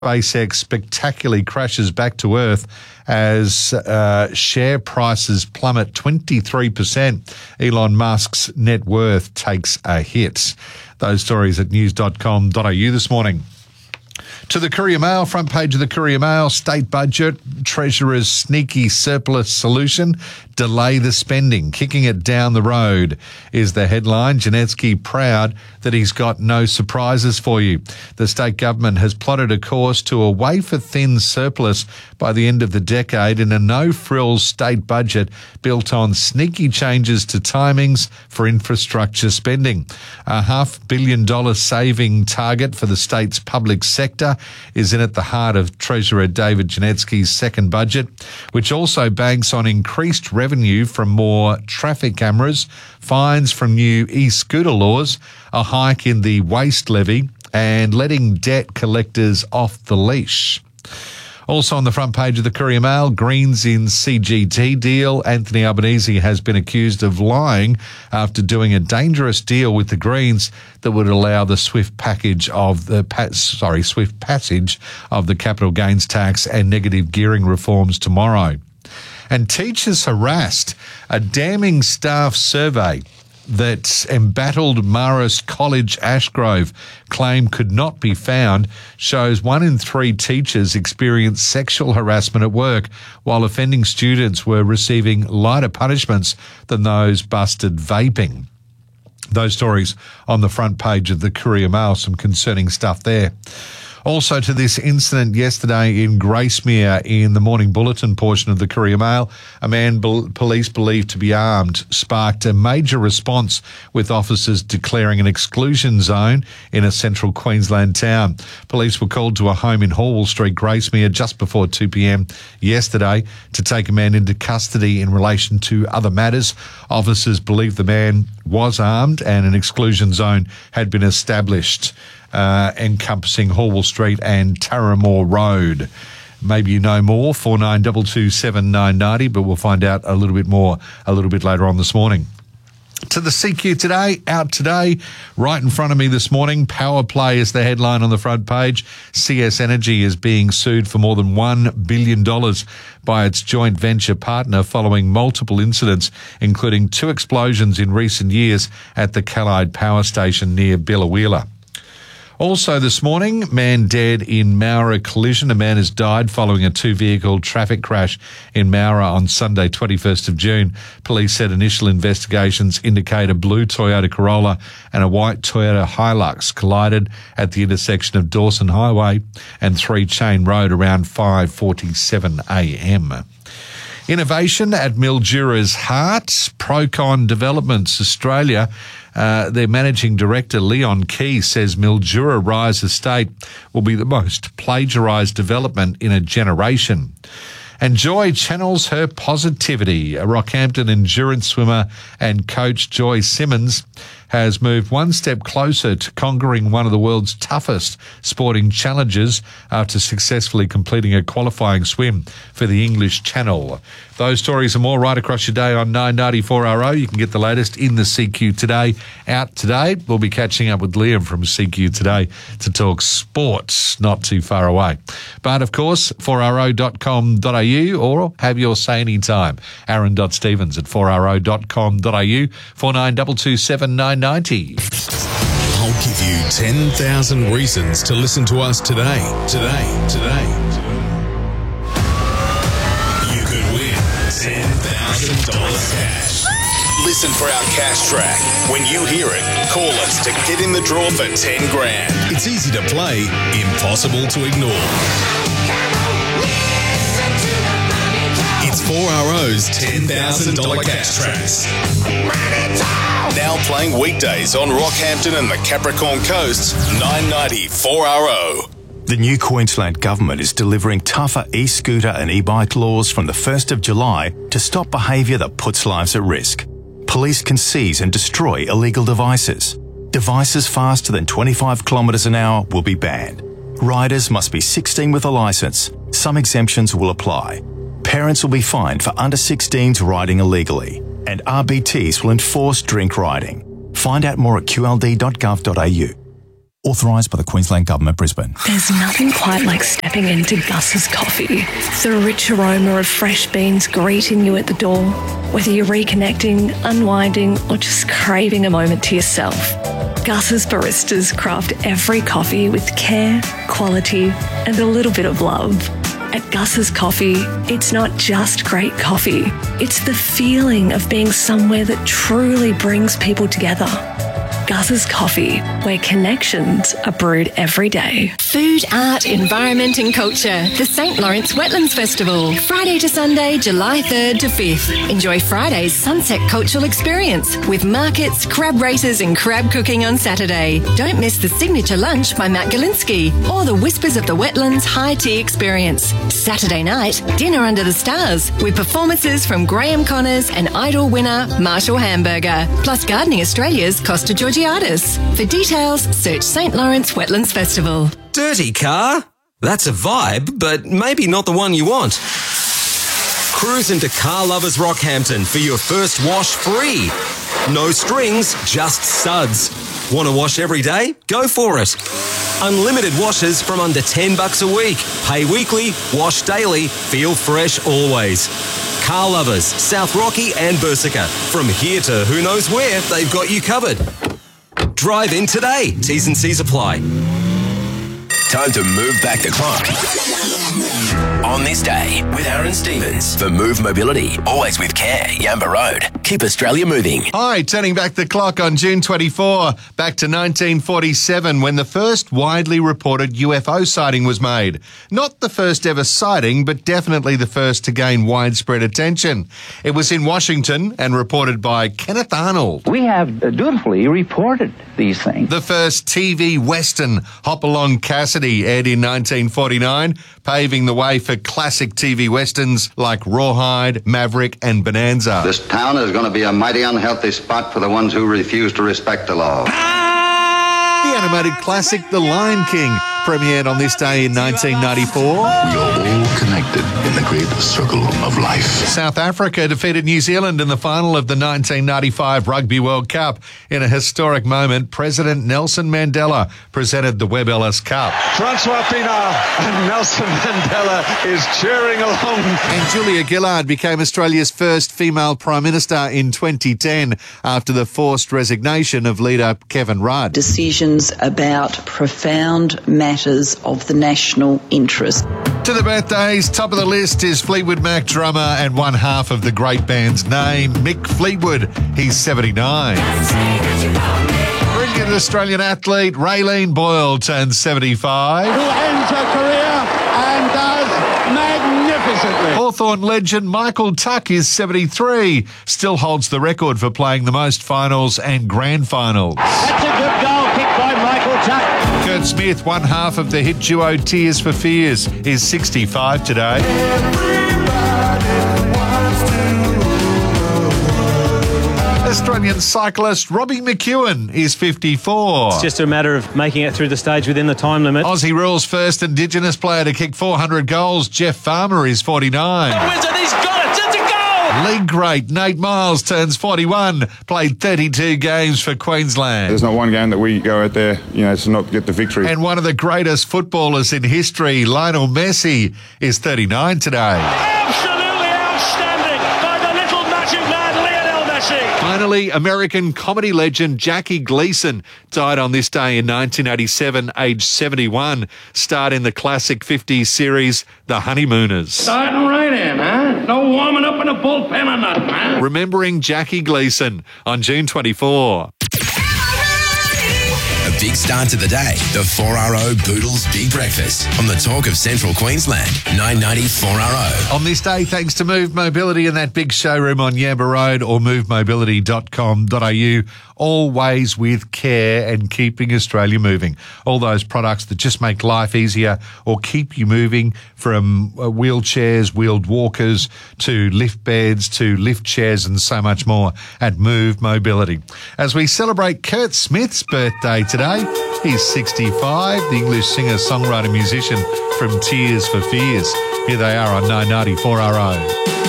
SpaceX spectacularly crashes back to Earth as share prices plummet 23%. Elon Musk's net worth takes a hit. Those stories at news.com.au this morning. To the Courier Mail, front page of the Courier Mail, state budget, Treasurer's sneaky surplus solution, delay the spending, kicking it down the road is the headline. Janetsky proud that he's got no surprises for you. The state government has plotted a course to a wafer-thin surplus by the end of the decade in a no-frills state budget built on sneaky changes to timings for infrastructure spending. A $500 million saving target for the state's public sector is in at the heart of Treasurer David Janetsky's second budget, which also banks on increased revenue from more traffic cameras, fines from new e-scooter laws, a hike in the waste levy, and letting debt collectors off the leash. Also on the front page of the Courier Mail, Greens in CGT deal. Anthony Albanese has been accused of lying after doing a dangerous deal with the Greens that would allow the swift passage of the capital gains tax and negative gearing reforms tomorrow. And teachers harassed. A damning staff survey that embattled Marist College Ashgrove claim could not be found shows 1 in 3 teachers experienced sexual harassment at work, while offending students were receiving lighter punishments than those busted vaping. Those stories on the front page of the Courier Mail, some concerning stuff there. Also to this incident yesterday in Gracemere in the morning bulletin portion of the Courier Mail, a man police believed to be armed sparked a major response with officers declaring an exclusion zone in a central Queensland town. Police were called to a home in Horwell Street, Gracemere, just before 2 p.m. yesterday to take a man into custody in relation to other matters. Officers believe the man was armed and an exclusion zone had been established encompassing Horwell Street and Taramore Road. Maybe you know more, 4922 7990, but we'll find out a little bit more a little bit later on this morning. To the CQ today, out today, right in front of me this morning, Power Play is the headline on the front page. CS Energy is being sued for more than $1 billion by its joint venture partner following multiple incidents, including 2 explosions in recent years at the Callide Power Station near Biloela. Also this morning, man dead in Mowra collision. A man has died following a 2-vehicle traffic crash in Mowra on Sunday, 21st of June. Police said initial investigations indicate a blue Toyota Corolla and a white Toyota Hilux collided at the intersection of Dawson Highway and 3 Chain Road around 5:47 a.m. Innovation at Mildura's heart. Procon Developments Australia, their managing director Leon Key says Mildura Rise Estate will be the most plagiarised development in a generation. And Joy channels her positivity. A Rockhampton endurance swimmer and coach Joy Simmons has moved one step closer to conquering one of the world's toughest sporting challenges after successfully completing a qualifying swim for the English Channel. Those stories and more right across your day on 994RO. You can get the latest in the CQ Today. Out today, we'll be catching up with Liam from CQ Today to talk sports not too far away. But, of course, 4RO.com.au or have your say anytime. Aaron.Stevens at 4RO.com.au 49227990. I'll give you 10,000 reasons to listen to us today. You could win $10,000 cash. Listen for our cash track. When you hear it, call us to get in the draw for 10 grand. It's easy to play, impossible to ignore. It's 4RO's $10,000 cash tracks. Now playing weekdays on Rockhampton and the Capricorn Coast, 990 4RO. The new Queensland Government is delivering tougher e-scooter and e-bike laws from the 1st of July to stop behaviour that puts lives at risk. Police can seize and destroy illegal devices. Devices faster than 25 kilometres an hour will be banned. Riders must be 16 with a licence. Some exemptions will apply. Parents will be fined for under 16s riding illegally. And RBTs will enforce drink riding. Find out more at qld.gov.au. Authorised by the Queensland Government, Brisbane. There's nothing quite like stepping into Gus's Coffee. The rich aroma of fresh beans greeting you at the door. Whether you're reconnecting, unwinding, or just craving a moment to yourself, Gus's baristas craft every coffee with care, quality, and a little bit of love. At Gus's Coffee, it's not just great coffee. It's the feeling of being somewhere that truly brings people together. Gus's Coffee, where connections are brewed every day. Food, art, environment and culture. The St. Lawrence Wetlands Festival. Friday to Sunday, July 3rd to 5th. Enjoy Friday's Sunset Cultural Experience with markets, crab races and crab cooking on Saturday. Don't miss the signature lunch by Matt Galinsky or the Whispers of the Wetlands High Tea Experience. Saturday night, dinner under the stars with performances from Graham Connors and Idol winner Marshall Hamburger. Plus Gardening Australia's Costa Georgiadis. For details, search St. Lawrence Wetlands Festival. Dirty car? That's a vibe, but maybe not the one you want. Cruise into Car Lovers Rockhampton for your first wash free. No strings, just suds. Want to wash every day? Go for it. Unlimited washes from under $10 a week. Pay weekly, wash daily, feel fresh always. Car Lovers, South Rocky and Bersica. From here to who knows where, they've got you covered. Drive in today. T's and C's apply. Time to move back the clock. On this day with Aaron Stevens for Move Mobility. Always with care. Yamba Road. Keep Australia moving. Hi, turning back the clock on June 24, back to 1947 when the first widely reported UFO sighting was made. Not the first ever sighting, but definitely the first to gain widespread attention. It was in Washington and reported by Kenneth Arnold. We have dutifully reported these things. The first TV Western, Hopalong Cassidy, aired in 1949, paving the way for classic TV Westerns like Rawhide, Maverick and Bonanza. This town is going to be a mighty unhealthy spot for the ones who refuse to respect the law. The animated classic The Lion King premiered on this day in 1994. We are all connected in the great circle of life. South Africa defeated New Zealand in the final of the 1995 Rugby World Cup. In a historic moment, President Nelson Mandela presented the Webb Ellis Cup. Francois Pienaar and Nelson Mandela is cheering along. And Julia Gillard became Australia's first female Prime Minister in 2010 after the forced resignation of leader Kevin Rudd. Decisions about profound matters of the national interest. To the birthdays, top of the list is Fleetwood Mac drummer and one half of the great band's name, Mick Fleetwood. He's 79. Brilliant Australian athlete Raylene Boyle turns 75. Who ends her career and does magnificently. Hawthorn legend Michael Tuck is 73. Still holds the record for playing the most finals and grand finals. That's a good goal kicked by Michael Tuck. Kurt Smith, one half of the hit duo Tears for Fears, is 65 today. Australian cyclist Robbie McEwen is 54. It's just a matter of making it through the stage within the time limit. Aussie rules first Indigenous player to kick 400 goals, Jeff Farmer, is 49. Wins it, he's got it, it's a goal! League great Nate Miles turns 41, played 32 games for Queensland. There's not one game that we go out there, to not get the victory. And one of the greatest footballers in history, Lionel Messi, is 39 today. Absolutely outstanding by the little magic man, Lionel Messi. Finally, American comedy legend Jackie Gleason died on this day in 1987, aged 71. Starred in the classic 50s series, The Honeymooners. Starting right in, huh? No warming up in a bullpen or nothing, huh? Remembering Jackie Gleason on June 24. A big start to the day. The 4RO Boodles Big Breakfast on the talk of Central Queensland. 990 4RO. On this day, thanks to Move Mobility and that big showroom on Yamba Road or movemobility.com.au. Always with care and keeping Australia moving. All those products that just make life easier or keep you moving, from wheelchairs, wheeled walkers to lift beds to lift chairs and so much more at Move Mobility. As we celebrate Kurt Smith's birthday today, he's 65, the English singer, songwriter, musician from Tears for Fears. Here they are on 990 4RO.